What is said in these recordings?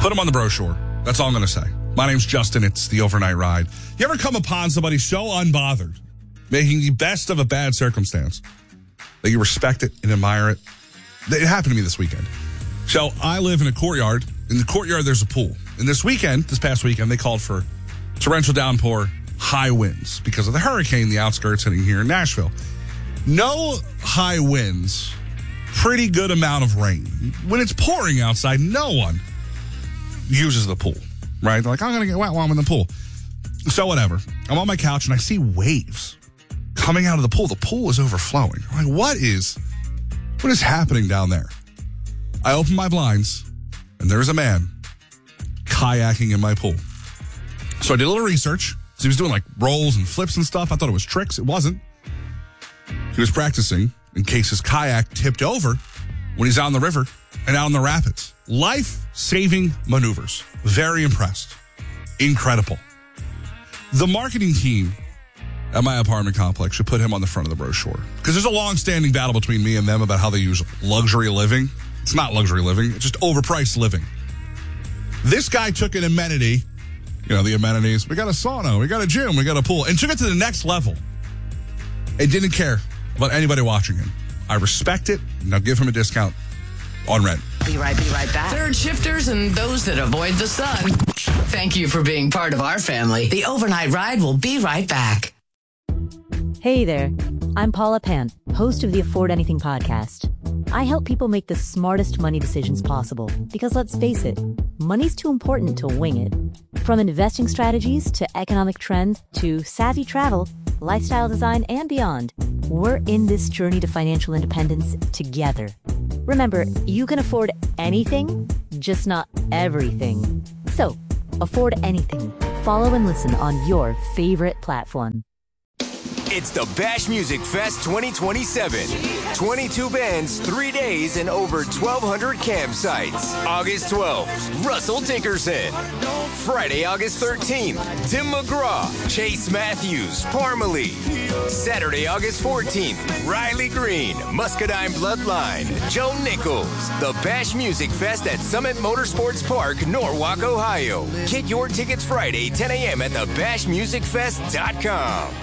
Put them on the brochure. That's all I'm going to say. My name's Justin. It's the Overnight Ride. You ever come upon somebody so unbothered, making the best of a bad circumstance, that you respect it and admire it? It happened to me this weekend. So I live in a courtyard. In the courtyard, there's a pool. And this past weekend, they called for torrential downpour, high winds because of the hurricane, the outskirts hitting here in Nashville. No high winds, pretty good amount of rain. When it's pouring outside, no one uses the pool, right? They're like, I'm going to get wet while I'm in the pool. So whatever. I'm on my couch and I see waves coming out of the pool. The pool is overflowing. I'm like, what is happening down there? I open my blinds and there's a man kayaking in my pool. So I did a little research. So he was doing like rolls and flips and stuff. I thought it was tricks. It wasn't. He was practicing in case his kayak tipped over when he's out in the river and out in the rapids. Life-saving maneuvers. Very impressed. Incredible. The marketing team at my apartment complex should put him on the front of the brochure. Because there's a long-standing battle between me and them about how they use luxury living. It's not luxury living. It's just overpriced living. This guy took an amenity, the amenities. We got a sauna, we got a gym, we got a pool, and took it to the next level. And didn't care about anybody watching him. I respect it. Now give him a discount on rent. Be right back. Third shifters and those that avoid the sun. Thank you for being part of our family. The Overnight Ride will be right back. Hey there. I'm Paula Pant, host of the Afford Anything podcast. I help people make the smartest money decisions possible because, let's face it, money's too important to wing it. From investing strategies to economic trends to savvy travel, lifestyle design, and beyond, we're in this journey to financial independence together. Remember, you can afford anything, just not everything. So, afford anything. Follow and listen on your favorite platform. It's the Bash Music Fest 2027. 22 bands, 3 days, and over 1,200 campsites. August 12th, Russell Dickerson. Friday, August 13th, Tim McGraw, Chase Matthews, Parmalee. Saturday, August 14th, Riley Green, Muscadine Bloodline, Joe Nichols. The Bash Music Fest at Summit Motorsports Park, Norwalk, Ohio. Get your tickets Friday, 10 a.m. at thebashmusicfest.com.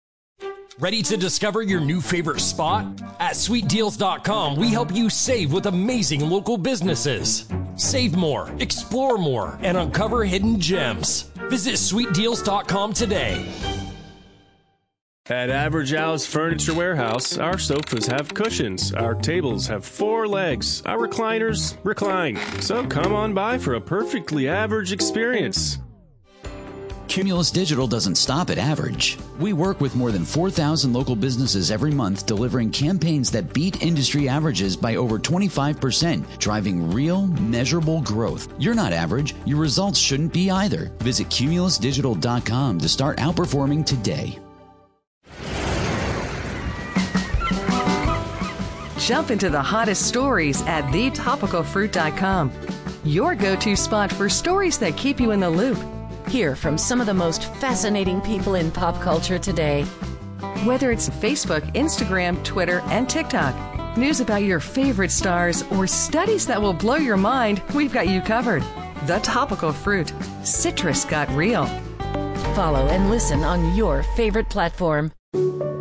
Ready to discover your new favorite spot? At SweetDeals.com, we help you save with amazing local businesses. Save more, explore more, and uncover hidden gems. Visit SweetDeals.com today. At Average Al's Furniture Warehouse, our sofas have cushions, our tables have 4 legs, our recliners recline. So come on by for a perfectly average experience. Cumulus Digital doesn't stop at average. We work with more than 4,000 local businesses every month, delivering campaigns that beat industry averages by over 25%, driving real, measurable growth. You're not average. Your results shouldn't be either. Visit cumulusdigital.com to start outperforming today. Jump into the hottest stories at thetopicalfruit.com. Your go-to spot for stories that keep you in the loop. Hear from some of the most fascinating people in pop culture today. Whether it's Facebook, Instagram, Twitter, and TikTok, news about your favorite stars, or studies that will blow your mind, we've got you covered. The Topical Fruit. Citrus got real. Follow and listen on your favorite platform.